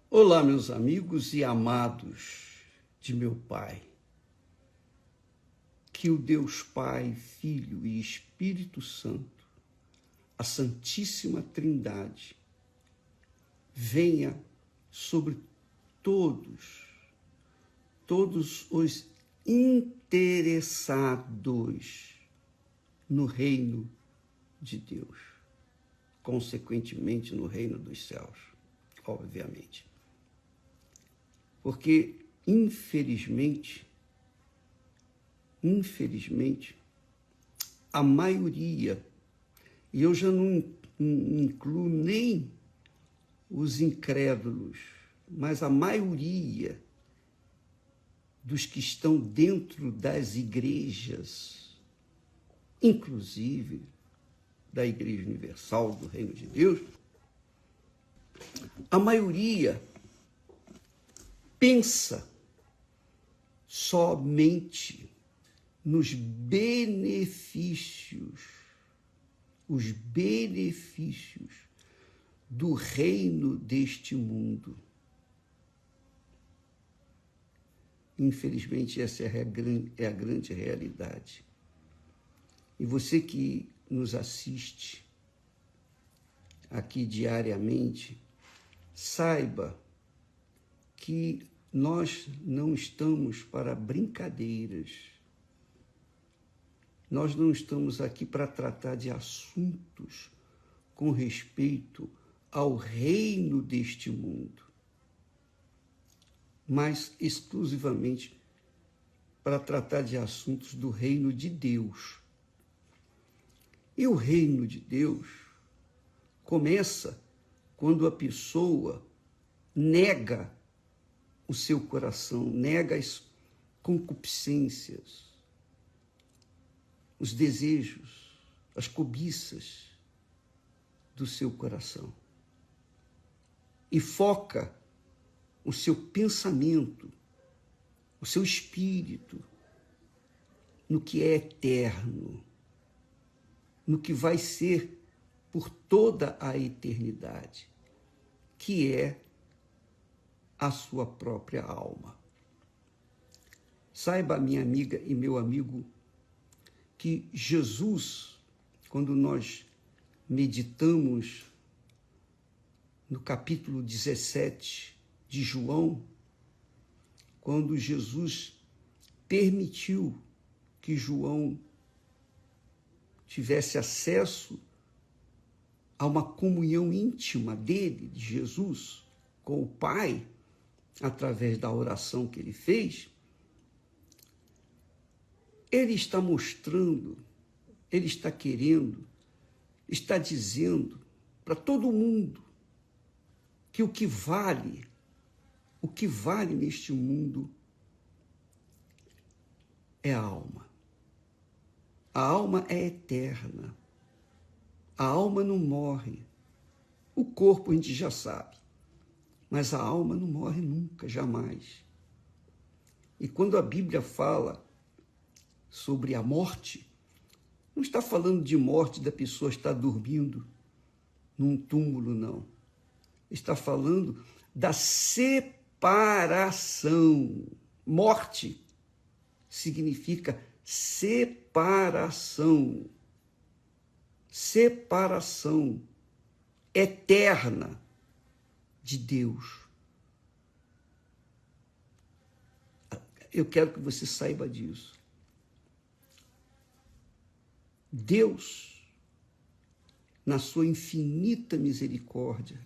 Olá, meus amigos e amados de meu Pai. Que o Deus Pai, Filho e Espírito Santo, a Santíssima Trindade, venha sobre todos os interessados no reino de Deus, consequentemente no reino dos céus, obviamente. Porque, infelizmente, a maioria, e eu já não incluo nem os incrédulos, mas a maioria dos que estão dentro das igrejas, inclusive da Igreja Universal do Reino de Deus, a maioria pensa somente nos benefícios, os benefícios do reino deste mundo. Infelizmente, essa é a grande realidade. E você que nos assiste aqui diariamente, saiba que nós não estamos para brincadeiras. Nós não estamos aqui para tratar de assuntos com respeito ao reino deste mundo, mas exclusivamente para tratar de assuntos do reino de Deus. E o reino de Deus começa quando a pessoa nega o seu coração, nega as concupiscências, os desejos, as cobiças do seu coração e foca o seu pensamento, o seu espírito no que é eterno, no que vai ser por toda a eternidade, que é a sua própria alma. Saiba, minha amiga e meu amigo, que Jesus, quando nós meditamos no capítulo 17 de João, quando Jesus permitiu que João tivesse acesso a uma comunhão íntima dele, de Jesus, com o Pai, através da oração que ele fez, ele está mostrando, ele está querendo, está dizendo para todo mundo que o que vale neste mundo é a alma. A alma é eterna. A alma não morre. O corpo a gente já sabe, mas a alma não morre nunca, jamais. E quando a Bíblia fala sobre a morte, não está falando de morte da pessoa estar dormindo num túmulo, não. Está falando da separação. Morte significa separação. Separação eterna de Deus. Eu quero que você saiba disso. Deus, na sua infinita misericórdia,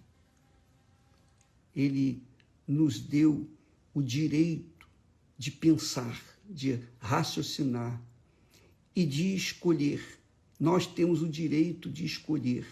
Ele nos deu o direito de pensar, de raciocinar e de escolher. Nós temos o direito de escolher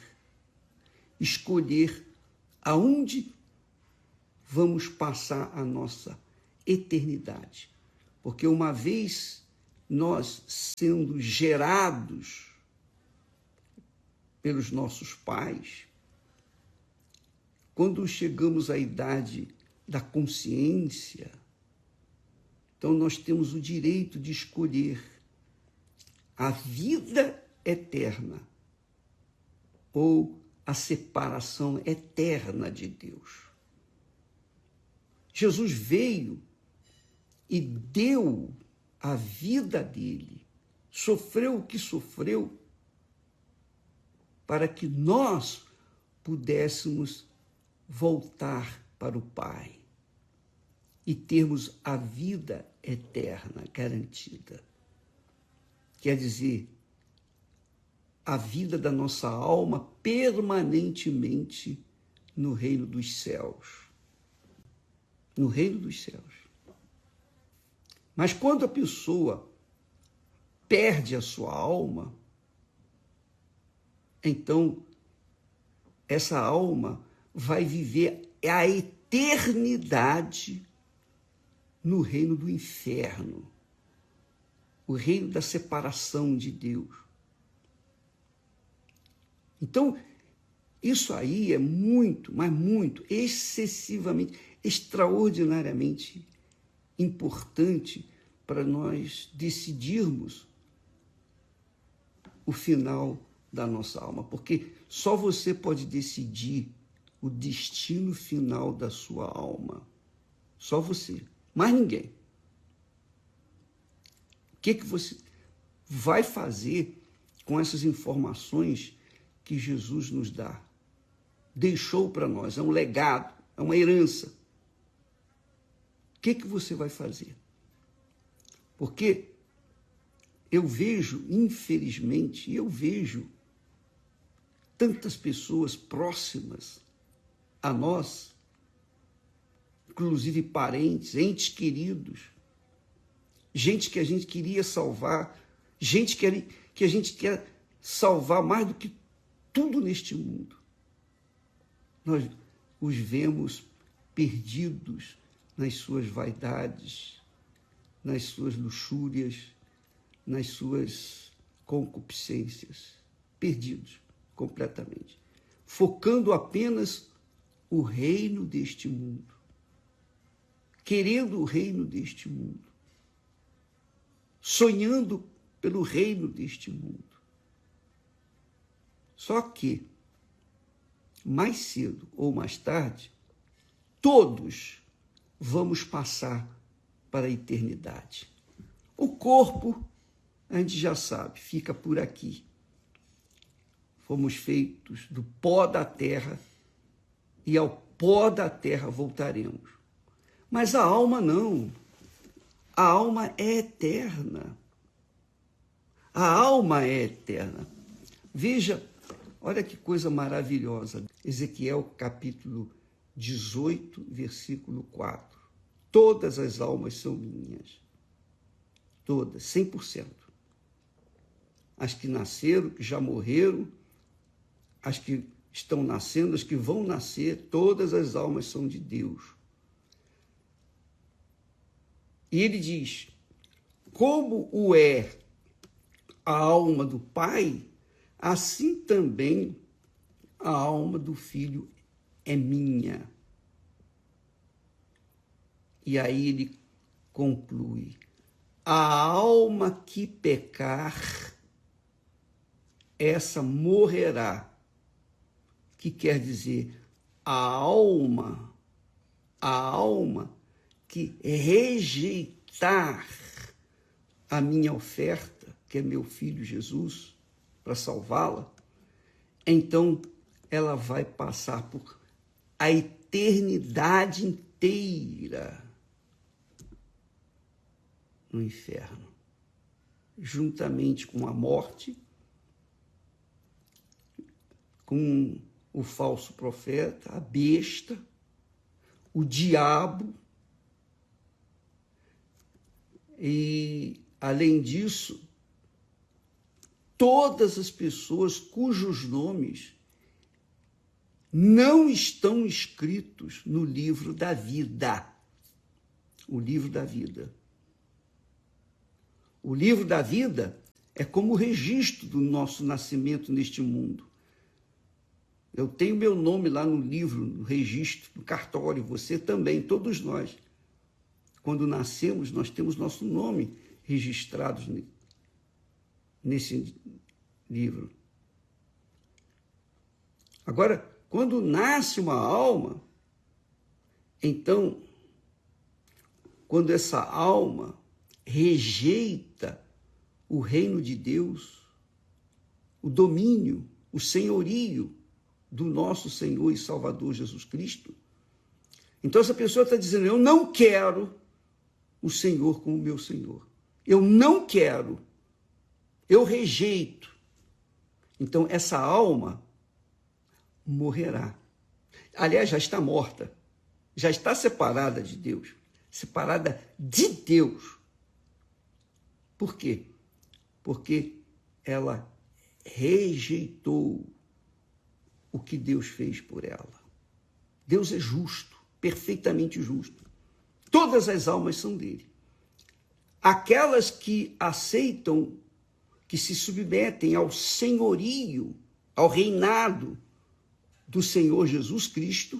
aonde vamos passar a nossa eternidade. Porque uma vez nós sendo gerados pelos nossos pais, quando chegamos à idade da consciência, então nós temos o direito de escolher a vida eterna ou a separação eterna de Deus. Jesus veio e deu a vida dele, sofreu o que sofreu, para que nós pudéssemos voltar para o Pai e termos a vida eterna garantida. Quer dizer, a vida da nossa alma permanentemente no reino dos céus. No reino dos céus. Mas quando a pessoa perde a sua alma, então essa alma vai viver a eternidade no reino do inferno, o reino da separação de Deus. Então, isso aí é muito, mas muito, excessivamente, extraordinariamente importante para nós decidirmos o final da nossa alma, porque só você pode decidir o destino final da sua alma. Só você, mais ninguém. O que você vai fazer com essas informações que Jesus nos dá? Deixou para nós, é um legado, é uma herança. O que você vai fazer? Porque eu vejo, infelizmente, tantas pessoas próximas a nós, inclusive parentes, entes queridos, gente que a gente queria salvar, gente que a gente quer salvar mais do que tudo neste mundo. Nós os vemos perdidos nas suas vaidades, nas suas luxúrias, nas suas concupiscências, perdidos completamente, focando apenas o reino deste mundo, querendo o reino deste mundo, sonhando pelo reino deste mundo. Só que, mais cedo ou mais tarde, todos vamos passar para a eternidade. O corpo, a gente já sabe, fica por aqui. Fomos feitos do pó da terra e ao pó da terra voltaremos. Mas a alma não. A alma é eterna. A alma é eterna. Veja, olha que coisa maravilhosa. Ezequiel capítulo 18, versículo 4. Todas as almas são minhas. Todas, 100%. As que nasceram, que já morreram, as que estão nascendo, as que vão nascer, todas as almas são de Deus. E ele diz, como o é a alma do Pai, assim também a alma do Filho é minha. E aí ele conclui, a alma que pecar, essa morrerá. Que quer dizer, a alma que rejeitar a minha oferta, que é meu filho Jesus, para salvá-la, então ela vai passar por a eternidade inteira no inferno, juntamente com a morte, com o falso profeta, a besta, o diabo, e, além disso, todas as pessoas cujos nomes não estão escritos no livro da vida. O livro da vida. O livro da vida é como o registro do nosso nascimento neste mundo. Eu tenho meu nome lá no livro, no registro, no cartório, você também, todos nós. Quando nascemos, nós temos nosso nome registrado nesse livro. Agora, quando nasce uma alma, então quando essa alma rejeita o reino de Deus, o domínio, o senhorio do nosso Senhor e Salvador Jesus Cristo. Então essa pessoa está dizendo, eu não quero o Senhor como meu Senhor. Eu não quero, eu rejeito. Então essa alma morrerá. Aliás, já está morta, já está separada de Deus, separada de Deus. Por quê? Porque ela rejeitou o que Deus fez por ela. Deus é justo, perfeitamente justo. Todas as almas são dele. Aquelas que aceitam, que se submetem ao senhorio, ao reinado do Senhor Jesus Cristo,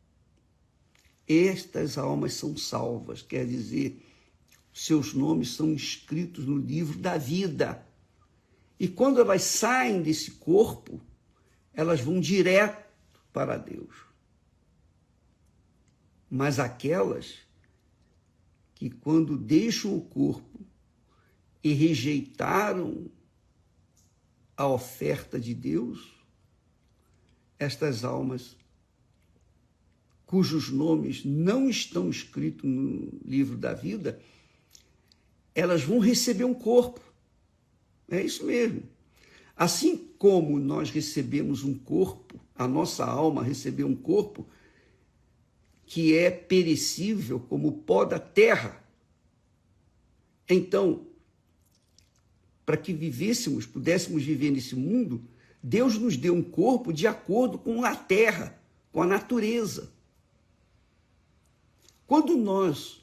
estas almas são salvas, quer dizer, seus nomes são escritos no livro da vida. E quando elas saem desse corpo, elas vão direto para Deus. Mas aquelas que, quando deixam o corpo e rejeitaram a oferta de Deus, estas almas, cujos nomes não estão escritos no livro da vida, elas vão receber um corpo. É isso mesmo. Assim como nós recebemos um corpo, a nossa alma recebeu um corpo que é perecível como o pó da terra. Então, para que vivêssemos, pudéssemos viver nesse mundo, Deus nos deu um corpo de acordo com a terra, com a natureza. Quando nós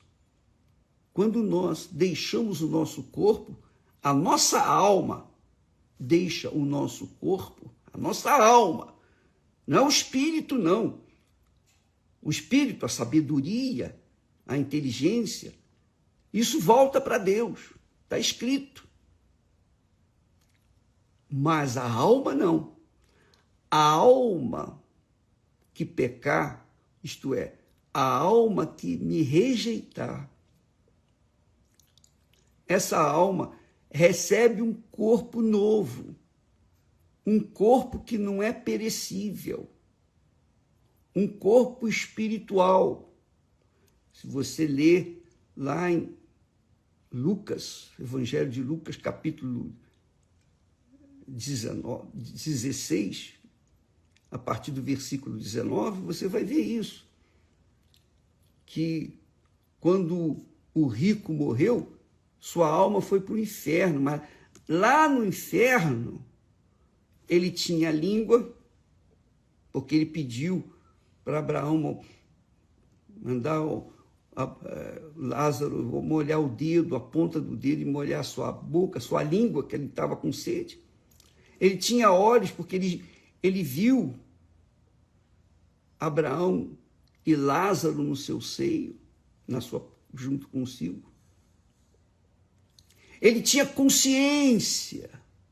deixamos o nosso corpo, a nossa alma deixa o nosso corpo, a nossa alma, não é o espírito, não. O espírito, a sabedoria, a inteligência, isso volta para Deus, está escrito. Mas a alma não. A alma que pecar, isto é, a alma que me rejeitar, essa alma recebe um corpo novo, um corpo que não é perecível, um corpo espiritual. Se você ler lá em Lucas, Evangelho de Lucas, capítulo 16, a partir do versículo 19, você vai ver isso. Que quando o rico morreu, sua alma foi para o inferno, mas lá no inferno ele tinha língua, porque ele pediu para Abraão mandar Lázaro molhar o dedo, a ponta do dedo, e molhar sua boca, sua língua, que ele estava com sede. Ele tinha olhos, porque ele viu Abraão e Lázaro no seu seio, junto consigo. Ele tinha consciência,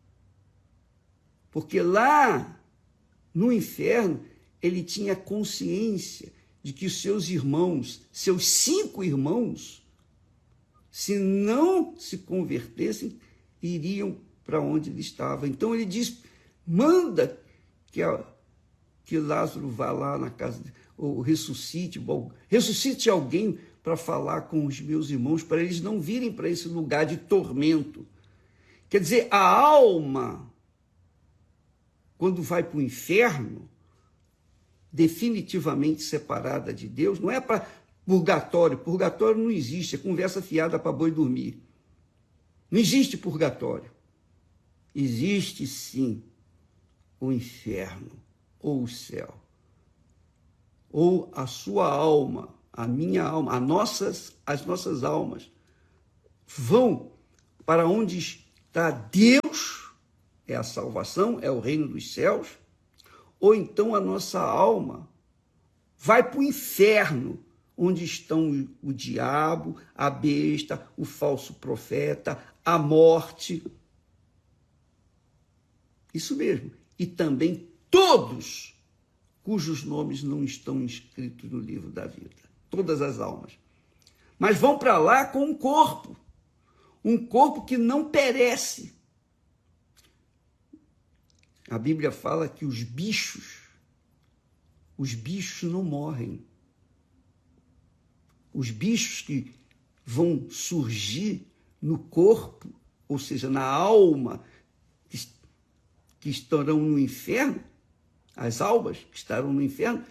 porque lá no inferno ele tinha consciência de que os seus irmãos, seus 5 irmãos, se não se convertessem, iriam para onde ele estava. Então ele diz, manda que Lázaro vá lá na casa, ou ressuscite alguém para falar com os meus irmãos, para eles não virem para esse lugar de tormento. Quer dizer, a alma, quando vai para o inferno, definitivamente separada de Deus, não é para purgatório. Purgatório não existe, é conversa fiada para boi dormir. Não existe purgatório. Existe, sim, o inferno ou o céu. Ou a sua alma, a minha alma, as nossas almas vão para onde está Deus, é a salvação, é o reino dos céus, ou então a nossa alma vai para o inferno, onde estão o diabo, a besta, o falso profeta, a morte. Isso mesmo. E também todos cujos nomes não estão inscritos no livro da vida. Todas as almas. mas vão para lá com um corpo que não perece. A Bíblia fala que os bichos não morrem. Os bichos que vão surgir no corpo, ou seja, na alma, que estarão no inferno, as almas que estarão no inferno,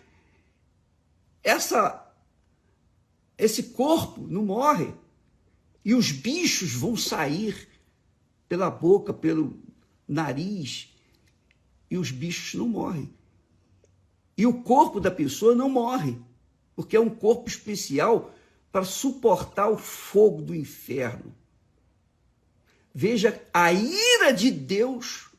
esse corpo não morre. E os bichos vão sair pela boca, pelo nariz, e os bichos não morrem. E o corpo da pessoa não morre, porque é um corpo especial para suportar o fogo do inferno. Veja a ira de Deus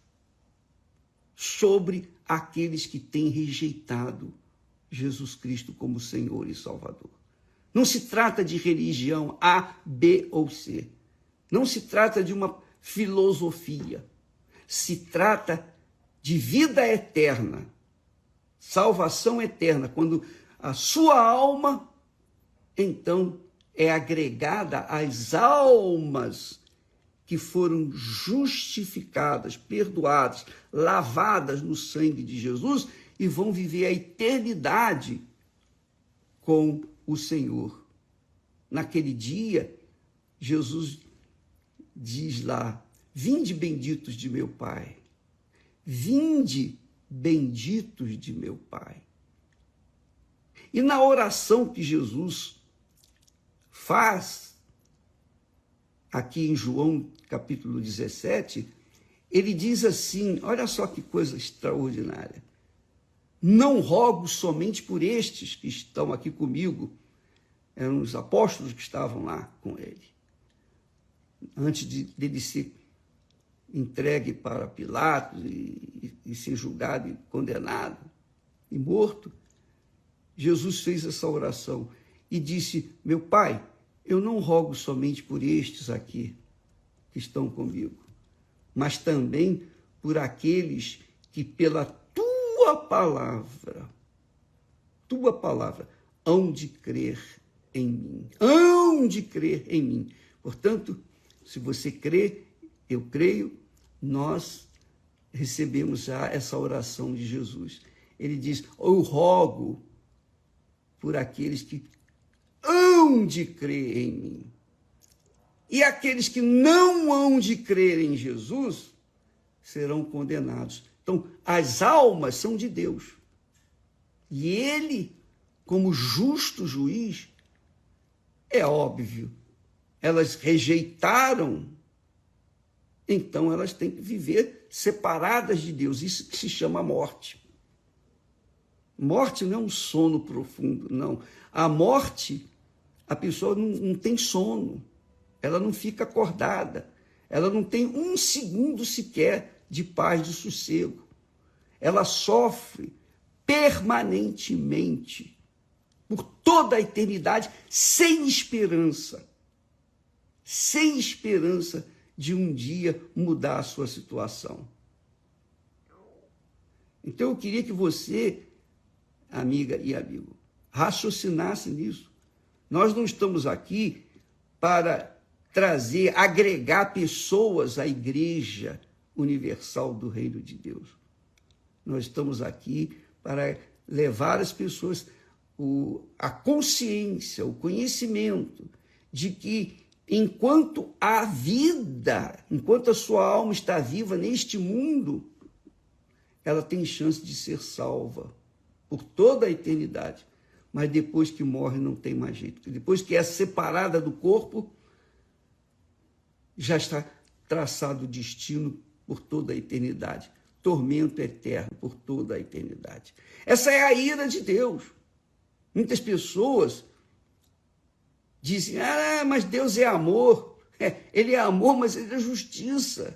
sobre aqueles que têm rejeitado Jesus Cristo como Senhor e Salvador. Não se trata de religião A, B ou C. Não se trata de uma filosofia. Se trata de vida eterna, salvação eterna, quando a sua alma, então, é agregada às almas que foram justificadas, perdoadas, lavadas no sangue de Jesus e vão viver a eternidade com o Senhor. Naquele dia, Jesus diz lá: vinde benditos de meu Pai, vinde benditos de meu Pai. E na oração que Jesus faz, aqui em João capítulo 17, ele diz assim, olha só que coisa extraordinária: não rogo somente por estes que estão aqui comigo, eram os apóstolos que estavam lá com ele, antes dele ser entregue para Pilatos e ser julgado e condenado e morto. Jesus fez essa oração e disse: meu Pai, eu não rogo somente por estes aqui que estão comigo, mas também por aqueles que pela tua palavra, hão de crer em mim. Hão de crer em mim. Portanto, se você crê, eu creio, nós recebemos já essa oração de Jesus. Ele diz: eu rogo por aqueles que hão de crer em mim. E aqueles que não hão de crer em Jesus serão condenados. Então, as almas são de Deus. E ele, como justo juiz, é óbvio, elas rejeitaram, então elas têm que viver separadas de Deus. Isso que se chama morte. Morte não é um sono profundo, não. A morte, a pessoa não tem sono, ela não fica acordada, ela não tem um segundo sequer de paz, de sossego. Ela sofre permanentemente, por toda a eternidade, sem esperança de um dia mudar a sua situação. Então eu queria que você, amiga e amigo, raciocinasse nisso. Nós não estamos aqui para trazer, agregar pessoas à Igreja Universal do Reino de Deus. Nós estamos aqui para levar as pessoas a consciência, o conhecimento de que enquanto há vida, enquanto a sua alma está viva neste mundo, ela tem chance de ser salva por toda a eternidade. Mas depois que morre não tem mais jeito. Depois que é separada do corpo, já está traçado o destino por toda a eternidade. Tormento eterno por toda a eternidade. Essa é a ira de Deus. Muitas pessoas dizem: mas Deus é amor. Ele é amor, mas ele é justiça.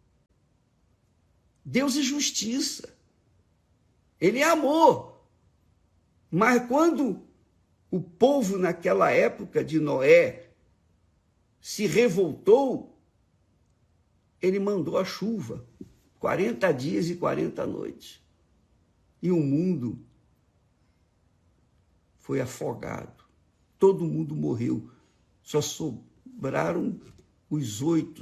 Deus é justiça. Ele é amor. Mas quando o povo naquela época de Noé se revoltou, ele mandou a chuva, 40 dias e 40 noites. E o mundo foi afogado. Todo mundo morreu Só sobraram os oito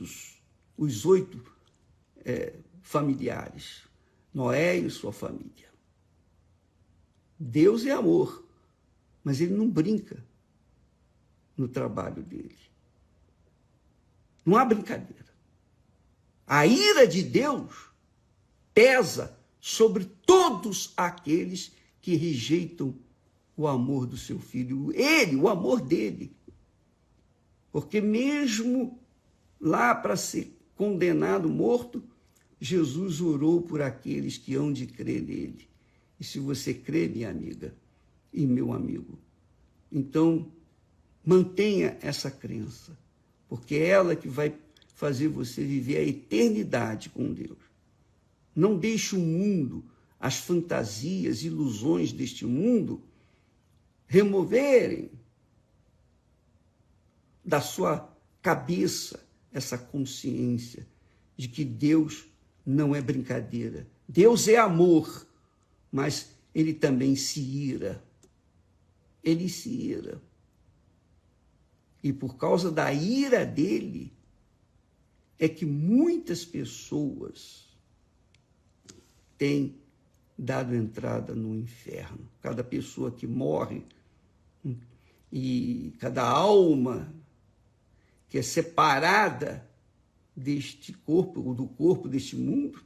familiares, Noé e sua família. Deus é amor, mas ele não brinca no trabalho dele. Não há brincadeira. A ira de Deus pesa sobre todos aqueles que rejeitam o amor do seu filho, o amor dele. Porque mesmo lá para ser condenado, morto, Jesus orou por aqueles que hão de crer nele. E se você crê, minha amiga e meu amigo, então mantenha essa crença, porque é ela que vai fazer você viver a eternidade com Deus. Não deixe o mundo, as fantasias, ilusões deste mundo removerem da sua cabeça essa consciência de que Deus não é brincadeira. Deus é amor, mas ele também se ira. Ele se ira. E por causa da ira dele, é que muitas pessoas têm dado entrada no inferno. Cada pessoa que morre e cada alma que é separada deste corpo, ou do corpo deste mundo,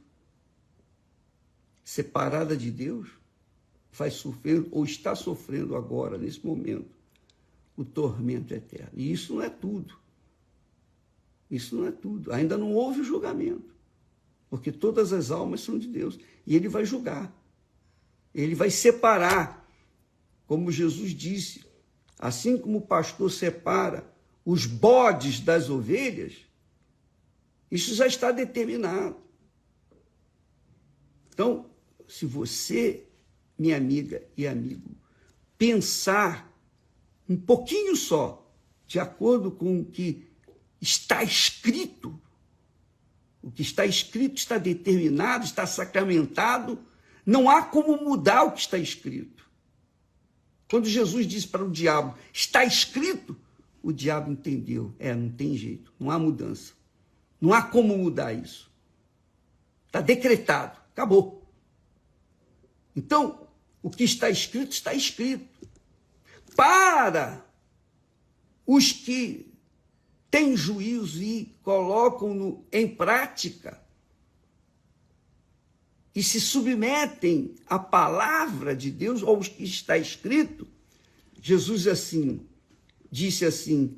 separada de Deus, vai sofrer, ou está sofrendo agora, nesse momento, o tormento eterno. E isso não é tudo. Isso não é tudo. Ainda não houve julgamento, porque todas as almas são de Deus. E ele vai julgar. Ele vai separar, como Jesus disse, assim como o pastor separa os bodes das ovelhas, isso já está determinado. Então, se você, minha amiga e amigo, pensar um pouquinho só, de acordo com o que está escrito, o que está escrito está determinado, está sacramentado, não há como mudar o que está escrito. Quando Jesus disse para o diabo, está escrito, o diabo entendeu, não tem jeito, não há mudança. Não há como mudar isso. Está decretado, acabou. Então, o que está escrito, está escrito. Para os que têm juízo e colocam-no em prática e se submetem à palavra de Deus, ou o que está escrito, Jesus disse assim,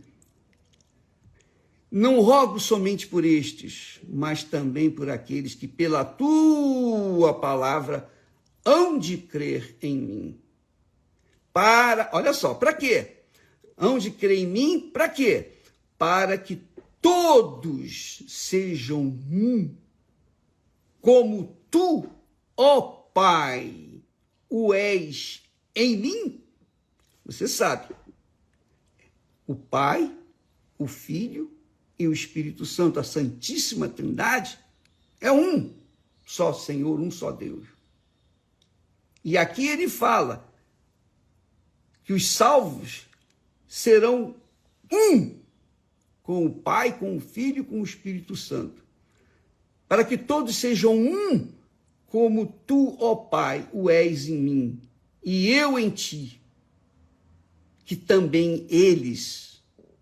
não rogo somente por estes, mas também por aqueles que pela tua palavra hão de crer em mim. Olha só, para quê? Hão de crer em mim, para quê? Para que todos sejam um, como tu, ó Pai, o és em mim. Você sabe, o Pai, o Filho e o Espírito Santo, a Santíssima Trindade, é um só Senhor, um só Deus. E aqui ele fala que os salvos serão um com o Pai, com o Filho e com o Espírito Santo, para que todos sejam um, como tu, ó Pai, o és em mim, e eu em ti, que também eles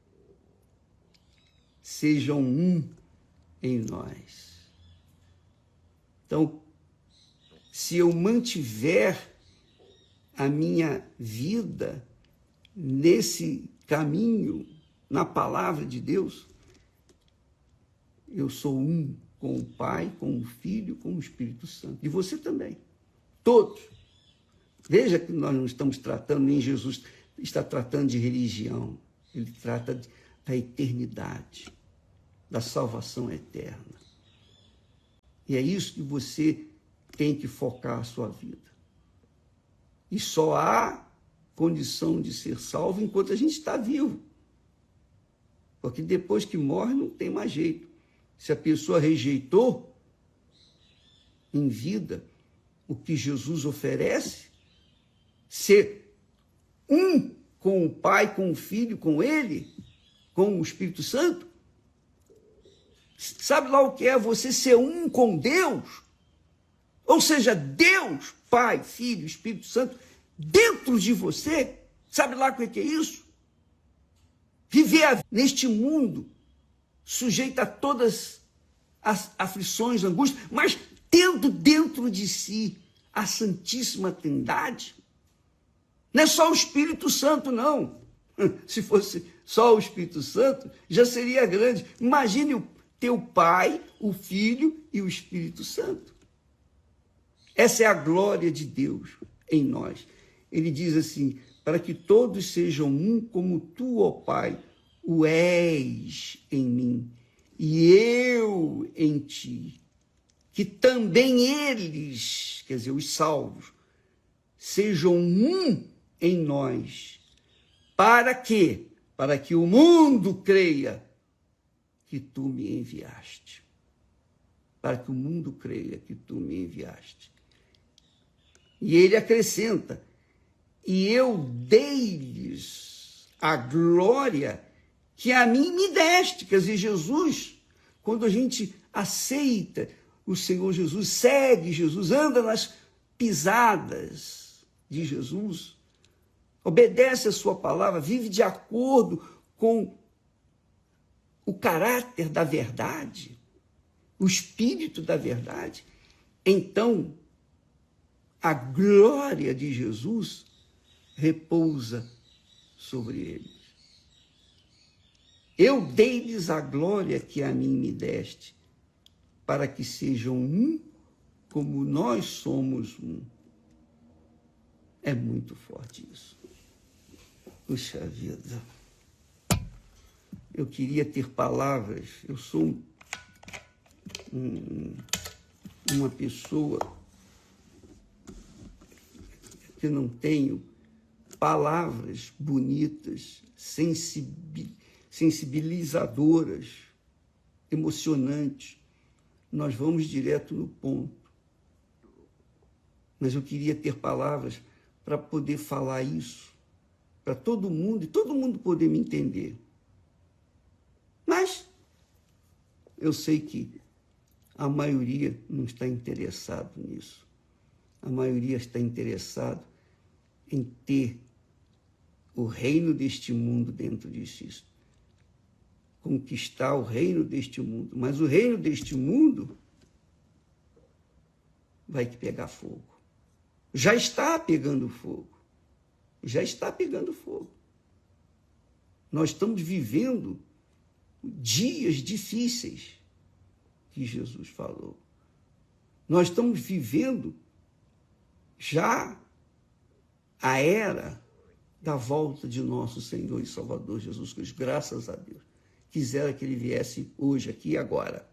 sejam um em nós. Então, se eu mantiver a minha vida nesse caminho, na palavra de Deus, eu sou um com o Pai, com o Filho, com o Espírito Santo. E você também. Todos. Veja que nós não estamos tratando, nem Jesus está tratando de religião. Ele trata da eternidade, da salvação eterna. E é isso que você tem que focar a sua vida. E só há condição de ser salvo enquanto a gente está vivo. Porque depois que morre não tem mais jeito. Se a pessoa rejeitou em vida o que Jesus oferece, ser um com o Pai, com o Filho, com ele, com o Espírito Santo? Sabe lá o que é você ser um com Deus? Ou seja, Deus, Pai, Filho, Espírito Santo, dentro de você. Sabe lá o que é isso? Viver neste mundo, sujeito a todas as aflições, angústias, mas tendo dentro de si a Santíssima Trindade. Não é só o Espírito Santo, não. Se fosse só o Espírito Santo, já seria grande. Imagine o teu Pai, o Filho e o Espírito Santo. Essa é a glória de Deus em nós. Ele diz assim, para que todos sejam um como tu, ó Pai, o és em mim e eu em ti. Que também eles, quer dizer, os salvos, sejam um em nós. Para quê? Para que o mundo creia que tu me enviaste. Para que o mundo creia que tu me enviaste. E ele acrescenta, e eu dei-lhes a glória que a mim me deste. Quer dizer, Jesus, quando a gente aceita o Senhor Jesus, segue Jesus, anda nas pisadas de Jesus, obedece a sua palavra, vive de acordo com o caráter da verdade, o espírito da verdade, então a glória de Jesus repousa sobre eles. Eu dei-lhes a glória que a mim me deste, para que sejam um como nós somos um. É muito forte isso. Puxa vida. Eu queria ter palavras. Eu sou uma pessoa que não tenho palavras bonitas, sensibilizadoras, emocionantes. Nós vamos direto no ponto. Mas eu queria ter palavras para poder falar isso para todo mundo e todo mundo poder me entender. Mas eu sei que a maioria não está interessado nisso. A maioria está interessado em ter o reino deste mundo dentro de si. Conquistar o reino deste mundo. Mas o reino deste mundo vai pegar fogo. Já está pegando fogo. Já está pegando fogo. Nós estamos vivendo dias difíceis que Jesus falou. Nós estamos vivendo já a era da volta de nosso Senhor e Salvador Jesus Cristo. Graças a Deus. Quisera que ele viesse hoje, aqui e agora.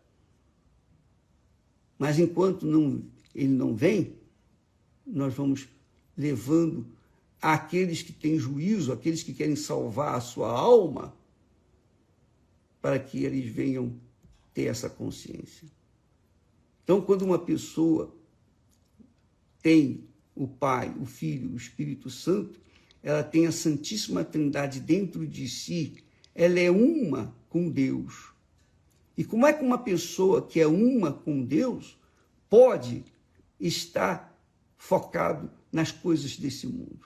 Mas enquanto ele não vem, nós vamos levando aqueles que têm juízo, aqueles que querem salvar a sua alma, para que eles venham ter essa consciência. Então, quando uma pessoa tem o Pai, o Filho, o Espírito Santo, ela tem a Santíssima Trindade dentro de si, ela é uma com Deus. E como é que uma pessoa que é uma com Deus pode estar focado nas coisas desse mundo?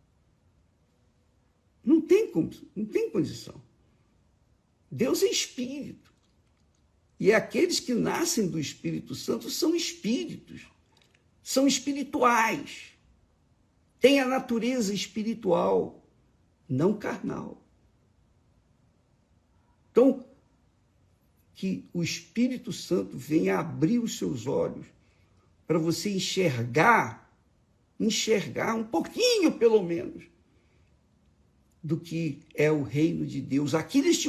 Não tem condição. Deus é Espírito. E aqueles que nascem do Espírito Santo são espíritos, são espirituais, têm a natureza espiritual, não carnal. Então, que o Espírito Santo venha abrir os seus olhos para você enxergar um pouquinho, pelo menos, do que é o reino de Deus aqui neste